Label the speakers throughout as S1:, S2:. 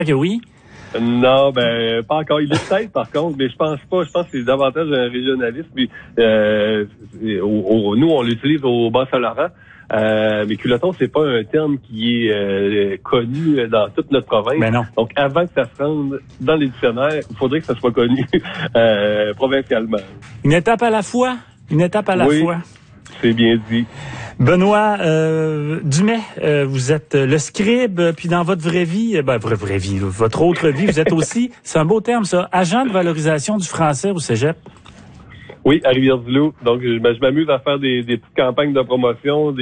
S1: que oui?
S2: Non, pas encore. Il est peut-être, par contre, mais je pense pas. Je pense que c'est davantage un régionaliste. Puis, nous, on l'utilise au Bas-Saint-Laurent. Mais culotton, c'est pas un terme qui est connu dans toute notre province.
S1: Ben non.
S2: Donc, avant que ça se rende dans les dictionnaires, il faudrait que ça soit connu provincialement.
S1: Une étape à la fois.
S2: Oui, c'est bien dit.
S1: Benoît Dumais, vous êtes le scribe, puis dans votre vraie vie, votre autre vie, vous êtes aussi, c'est un beau terme ça, agent de valorisation du français au cégep.
S2: Oui, à Rivière-du-Loup. Donc, je m'amuse à faire des petites campagnes de promotion,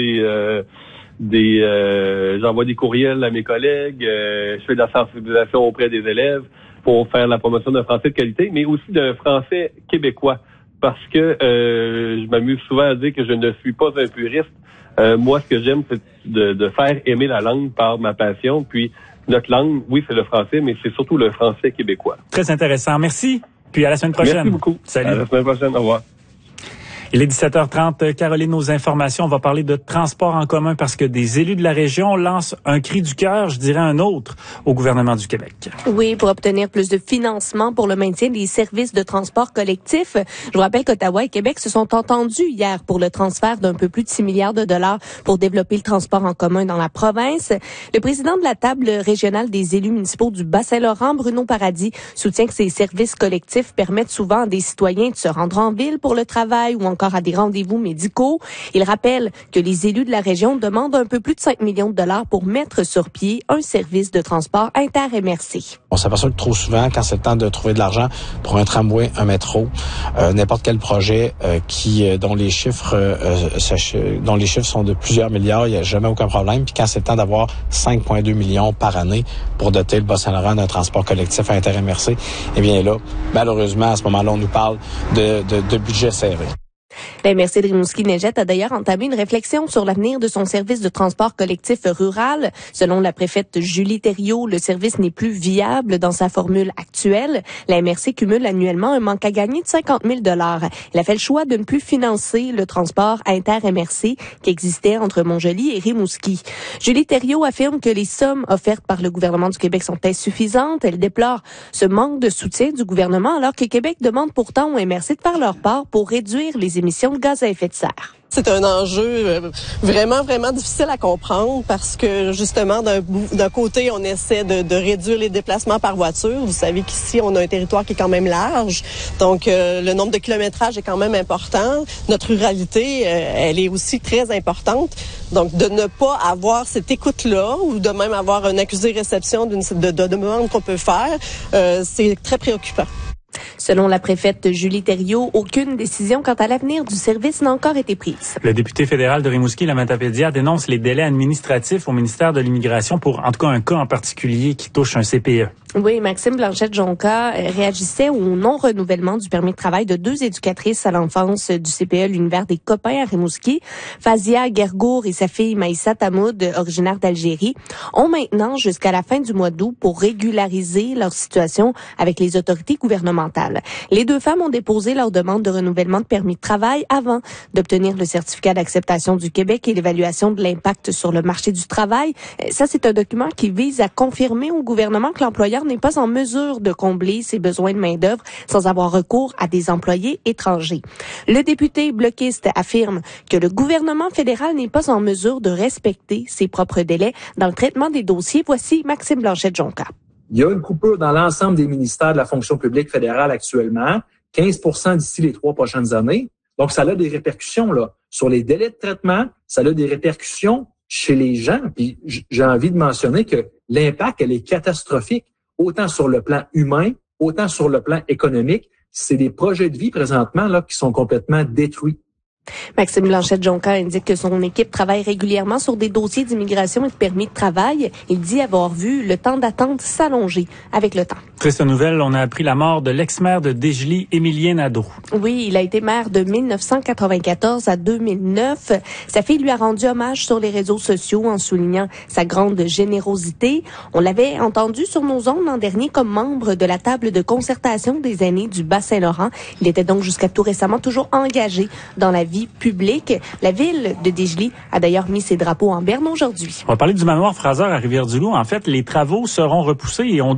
S2: j'envoie des courriels à mes collègues, je fais de la sensibilisation auprès des élèves pour faire la promotion d'un français de qualité, mais aussi d'un français québécois. Parce que je m'amuse souvent à dire que je ne suis pas un puriste. Moi, ce que j'aime, c'est de faire aimer la langue par ma passion. Puis, notre langue, oui, c'est le français, mais c'est surtout le français québécois.
S1: Très intéressant. Merci. Puis à la semaine prochaine.
S2: Merci beaucoup.
S1: Salut.
S2: À la semaine prochaine. Au revoir.
S1: Il est 17h30. Caroline, nos informations. On va parler de transport en commun parce que des élus de la région lancent un cri du cœur, je dirais un autre, au gouvernement du Québec.
S3: Oui, pour obtenir plus de financement pour le maintien des services de transport collectif. Je vous rappelle qu'Ottawa et Québec se sont entendus hier pour le transfert d'un peu plus de 6 milliards de dollars pour développer le transport en commun dans la province. Le président de la table régionale des élus municipaux du Bas-Saint-Laurent, Bruno Paradis, soutient que ces services collectifs permettent souvent à des citoyens de se rendre en ville pour le travail ou encore à des rendez-vous médicaux. Il rappelle que les élus de la région demandent un peu plus de 5 millions de dollars pour mettre sur pied un service de transport inter-MRC.
S4: On s'aperçoit que trop souvent, quand c'est le temps de trouver de l'argent pour un tramway, un métro, n'importe quel projet dont les chiffres sont de plusieurs milliards, il n'y a jamais aucun problème. Puis quand c'est le temps d'avoir 5,2 millions par année pour doter le Bas-Saint-Laurent d'un transport collectif inter-MRC, eh bien là, malheureusement, à ce moment-là, on nous parle de budget serré.
S3: La MRC de Rimouski-Neigette a d'ailleurs entamé une réflexion sur l'avenir de son service de transport collectif rural. Selon la préfète Julie Thériault, le service n'est plus viable dans sa formule actuelle. La MRC cumule annuellement un manque à gagner de 50 000 $. Elle a fait le choix de ne plus financer le transport inter-MRC qui existait entre Montjoly et Rimouski. Julie Thériault affirme que les sommes offertes par le gouvernement du Québec sont insuffisantes. Elle déplore ce manque de soutien du gouvernement alors que Québec demande pourtant aux MRC de faire leur part pour réduire les émissions de gaz à effet de serre.
S5: C'est un enjeu vraiment, vraiment difficile à comprendre parce que, justement, d'un côté, on essaie de réduire les déplacements par voiture. Vous savez qu'ici, on a un territoire qui est quand même large. Donc, le nombre de kilométrages est quand même important. Notre ruralité, elle est aussi très importante. Donc, de ne pas avoir cette écoute-là ou de même avoir un accusé-réception de demande qu'on peut faire, c'est très préoccupant.
S3: Selon la préfète Julie Thériault, aucune décision quant à l'avenir du service n'a encore été prise.
S1: Le député fédéral de Rimouski, la Matapédia, dénonce les délais administratifs au ministère de l'Immigration pour, en tout cas, un cas en particulier qui touche un CPE.
S3: Oui, Maxime Blanchette-Jonca réagissait au non-renouvellement du permis de travail de 2 éducatrices à l'enfance du CPE, l'univers des copains à Rimouski. Fazia Gergour et sa fille Maïssa Tamoud, originaire d'Algérie, ont maintenant jusqu'à la fin du mois d'août pour régulariser leur situation avec les autorités gouvernementales. Les deux femmes ont déposé leur demande de renouvellement de permis de travail avant d'obtenir le certificat d'acceptation du Québec et l'évaluation de l'impact sur le marché du travail. Ça, c'est un document qui vise à confirmer au gouvernement que l'employeur n'est pas en mesure de combler ses besoins de main-d'œuvre sans avoir recours à des employés étrangers. Le député bloquiste affirme que le gouvernement fédéral n'est pas en mesure de respecter ses propres délais dans le traitement des dossiers. Voici Maxime Blanchette-Jonca.
S6: Il y a une coupure dans l'ensemble des ministères de la fonction publique fédérale actuellement, 15% d'ici les 3 prochaines années. Donc, ça a des répercussions là sur les délais de traitement, ça a des répercussions chez les gens. Puis, j'ai envie de mentionner que l'impact, elle est catastrophique, autant sur le plan humain, autant sur le plan économique. C'est des projets de vie présentement là qui sont complètement détruits.
S3: Maxime Blanchette-Jonca indique que son équipe travaille régulièrement sur des dossiers d'immigration et de permis de travail. Il dit avoir vu le temps d'attente s'allonger avec le temps.
S1: Triste nouvelle, on a appris la mort de l'ex-maire de Desjely, Émilien Nadeau.
S3: Oui, il a été maire de 1994 à 2009. Sa fille lui a rendu hommage sur les réseaux sociaux en soulignant sa grande générosité. On l'avait entendu sur nos ondes l'an dernier comme membre de la table de concertation des aînés du Bas-Saint-Laurent. Il était donc jusqu'à tout récemment toujours engagé dans la vie vie publique. La ville de Desjely a d'ailleurs mis ses drapeaux en berne aujourd'hui.
S1: On va parler du manoir Fraser à Rivière-du-Loup. En fait, les travaux seront repoussés et on